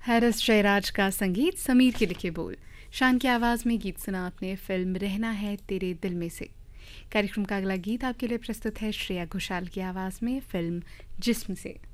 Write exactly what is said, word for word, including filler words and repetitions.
Harris Jayraj का संगीत, समीर के लिखे बोल। शान की आवाज़ में गीत सुना आपने फिल्म रहना है तेरे दिल में से। कार्यक्रम का अगला गीत आपके लिए प्रस्तुत है श्रेया घोषाल की आवाज़ में फिल्म जिस्म से।